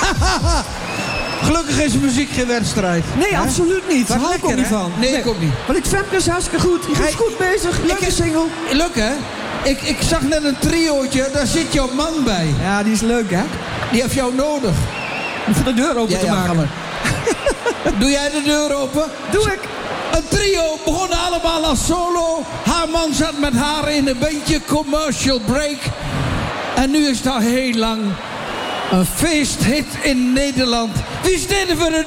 Gelukkig is muziek geen wedstrijd. Nee, absoluut niet. Daar hou ik ook niet van. Nee, ik ook niet. Maar dit Femke is hartstikke goed. Je is goed bezig. Leuke single. Leuk, hè? Ik zag net een triootje, daar zit jouw man bij. Ja, die is leuk, hè? Die heeft jou nodig. Om voor de deur open te maken. Doe jij de deur open? Doe ik. Een trio begonnen allemaal als solo. Haar man zat met haar in een bandje Commercial Break. En nu is het al heel lang een feesthit in Nederland. Wie is dit voor het